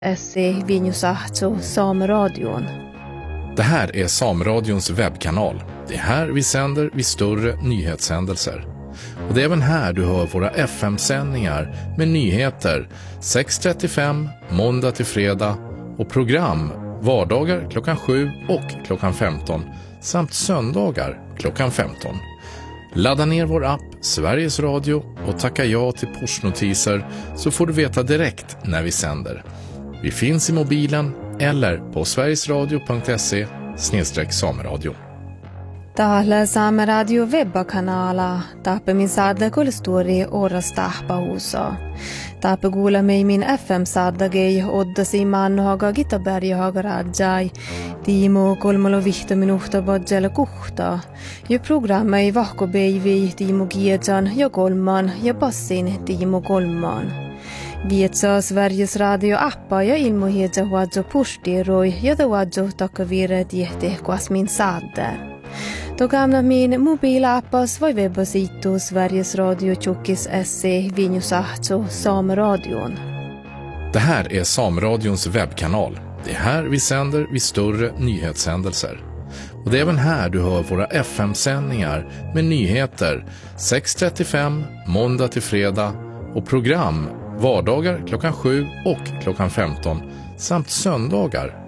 SE Vinjusahto Sameradion. Det här är Sameradions webbkanal. Det är här vi sänder vid större nyhetshändelser. Och det är även här du hör våra FM-sändningar med nyheter 6:35 måndag till fredag och program vardagar klockan 7 och klockan 15 samt söndagar klockan 15. Ladda ner vår app Sveriges Radio och tacka ja till pushnotiser så får du veta direkt när vi sänder. Vi finns i mobilen eller på sverigesradio.se/sameradio. Täällä Saameradio webbakanala taappamin saadda kulstori oras tahpahuusa. Taappa kuulemme min FM-saaddagei oddasi mannohaga Gitaberjahaga rajai. Tiimo 3 minuutta bodjella kuhta. Ja programma ei vahkobeivi Tiimo Kiedjan ja kolman ja passin Tiimo kolman. Vietsaa Sveriges Radio-appa ja ilmohiedja huadjo pushtiroi ja huadjo takavire tiehte kuasmin saadda. Togamna min mobilappas voi webbasiittu Sveriges Radio Tjockis SE Vinjusahto Sameradion. Det här är Sameradions webbkanal. Det är här vi sänder vid större nyhetshändelser. Och det är även här du hör våra FM-sändningar med nyheter 6:35 måndag till fredag och program vardagar klockan 7 och klockan 15 samt söndagar